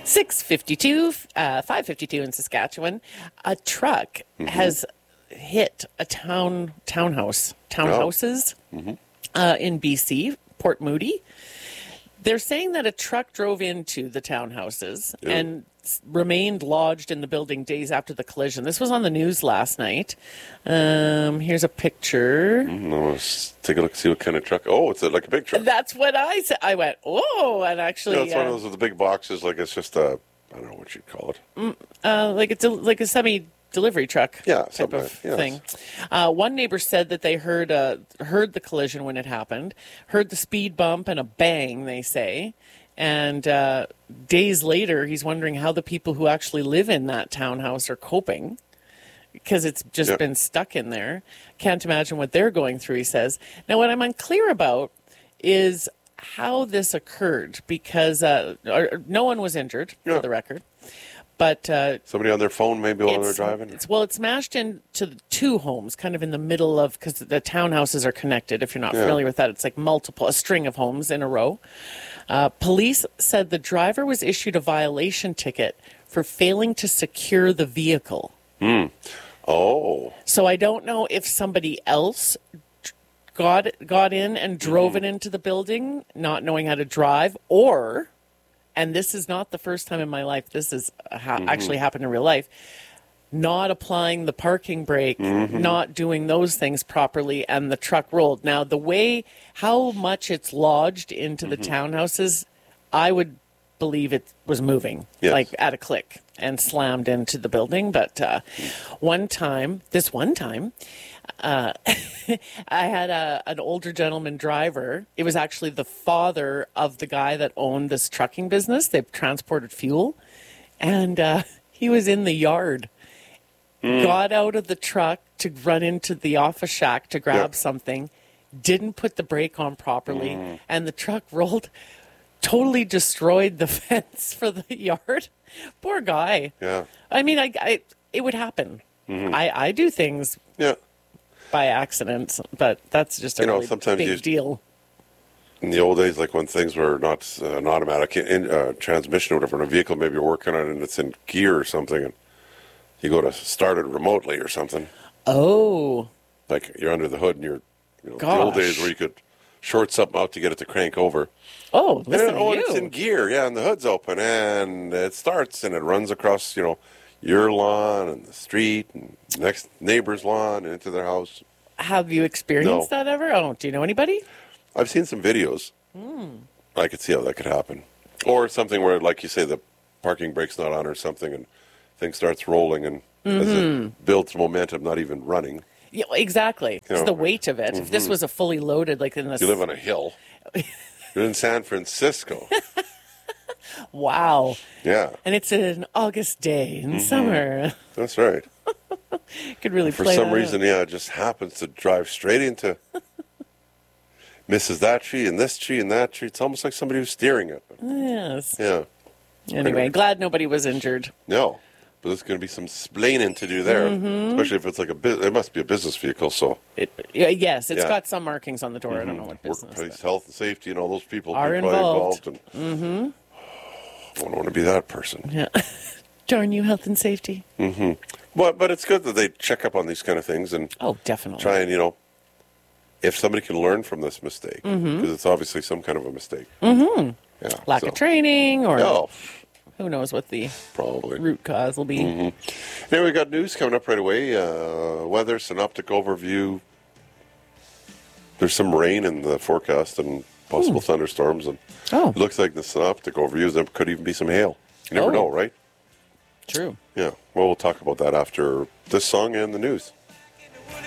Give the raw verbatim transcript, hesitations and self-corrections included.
six fifty-two, uh, five fifty-two in Saskatchewan. A truck mm-hmm. has hit a town townhouse, townhouses oh. mm-hmm. uh, in B C, Port Moody. They're saying that a truck drove into the townhouses yeah. and remained lodged in the building days after the collision. This was on the news last night. Um, here's a picture. Mm, let's take a look, see what kind of truck. Oh, it's a, like a big truck. That's what I said. I went, oh, and actually... Yeah, it's uh, one of those with the big boxes, like it's just a, I don't know what you'd call it. Uh, like it's a, like a semi... delivery truck yeah, type of yes. thing. Uh, one neighbor said that they heard uh, heard the collision when it happened, heard the speed bump and a bang, they say. And uh, days later, he's wondering how the people who actually live in that townhouse are coping because it's just yep. been stuck in there. Can't imagine what they're going through, he says. Now, what I'm unclear about is how this occurred because uh, no one was injured, yeah. for the record. But uh, somebody on their phone maybe while they're driving? It's, well, it's smashed into the two homes, kind of in the middle of, because the townhouses are connected. If you're not yeah. familiar with that, it's like multiple, a string of homes in a row. Uh, police said the driver was issued a violation ticket for failing to secure the vehicle. Mm. Oh. So I don't know if somebody else got got in and drove mm-hmm. it into the building, not knowing how to drive, or... and this is not the first time in my life this has ha- mm-hmm. actually happened in real life, not applying the parking brake, mm-hmm. not doing those things properly, and the truck rolled. Now, the way, how much it's lodged into mm-hmm. the townhouses, I would believe it was moving, yes. like at a click, and slammed into the building. But uh, one time, this one time, Uh, I had a, an older gentleman driver. It was actually the father of the guy that owned this trucking business. They transported fuel. And uh, he was in the yard, mm. got out of the truck to run into the office shack to grab yep. something, didn't put the brake on properly, mm. and the truck rolled, totally destroyed the fence for the yard. Poor guy. Yeah. I mean, I, I it would happen. Mm-hmm. I, I do things... Yeah. by accident, but that's just a you know, really sometimes big you, deal. In the old days, like when things were not uh, an automatic in, uh, transmission or whatever, in a vehicle maybe you're working on it and it's in gear or something, and you go to start it remotely or something. Oh. Like you're under the hood and you're, you know, the old days where you could short something out to get it to crank over. Oh, listen and, to oh, you. It's in gear, yeah, and the hood's open, and it starts, and it runs across, you know, your lawn and the street and next neighbor's lawn and into their house. Have you experienced no. that ever? Oh, do you know anybody? I've seen some videos. Mm. I could see how that could happen. Or something where, like you say, the parking brake's not on or something and thing starts rolling and mm-hmm. as it builds momentum, not even running. Yeah, exactly. You it's know, the weight of it. Mm-hmm. If this was a fully loaded, like in this... You live on a hill. You're in San Francisco. Wow. Yeah. And it's an August day in mm-hmm. summer. That's right. Could really For play some that reason, out. yeah, it just happens to drive straight into... misses that tree and this tree and that tree. It's almost like somebody was steering it. Yes. Yeah. Anyway, anyway, glad nobody was injured. No. But there's going to be some splaining to do there, mm-hmm. especially if it's like a bu- it must be a business vehicle. So it, yes, it's yeah. got some markings on the door. Mm-hmm. I don't know what business. Workplace but. health and safety and all those people are involved. involved and mm-hmm. I don't want to be that person. Yeah, darn you, health and safety. Mm-hmm. But but it's good that they check up on these kind of things and oh, definitely try and you know if somebody can learn from this mistake because mm-hmm. it's obviously some kind of a mistake. Mm-hmm. Yeah, lack so. of training or. Oh. Who knows what the Probably. root cause will be. Mm-hmm. Anyway, we got news coming up right away. Uh, weather, synoptic overview. There's some rain in the forecast and possible hmm. thunderstorms. And oh. It looks like the synoptic overview, there could even be some hail. You never oh. know, right? True. Yeah. Well, we'll talk about that after this song and the news.